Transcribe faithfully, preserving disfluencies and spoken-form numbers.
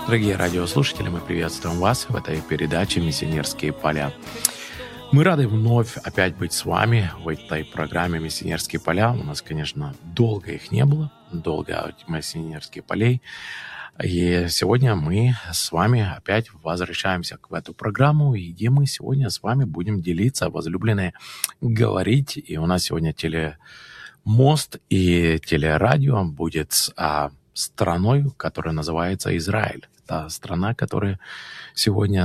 Дорогие радиослушатели, мы приветствуем вас в этой передаче «Миссионерские поля». Мы рады вновь опять быть с вами в этой программе «Миссионерские поля». У нас, конечно, долго их не было, долго миссионерских полей. И сегодня мы с вами опять возвращаемся в эту программу, и где мы сегодня с вами будем делиться, возлюбленные, говорить. И у нас сегодня телемост и телерадио будет с а, страной, которая называется Израиль. Та страна, которая сегодня